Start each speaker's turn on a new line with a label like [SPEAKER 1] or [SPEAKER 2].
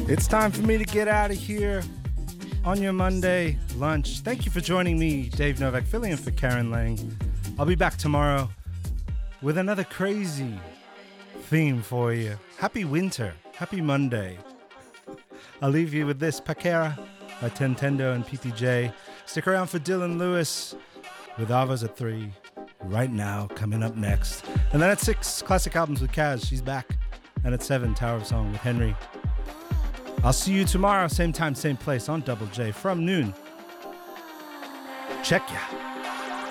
[SPEAKER 1] It's time for me to get out of here on your Monday lunch. Thank you for joining me, Dave Novak, filling in for Karen Lang. I'll be back tomorrow with another crazy theme for you. Happy winter. Happy Monday. I'll leave you with this, Paquera by Tentendo and PTJ. Stick around for Dylan Lewis with Avas at 3. Right now, coming up next. And then at 6, Classic Albums with Kaz. She's back. And at 7, Tower of Song with Henry. I'll see you tomorrow, same time, same place on Double J from noon. Check ya.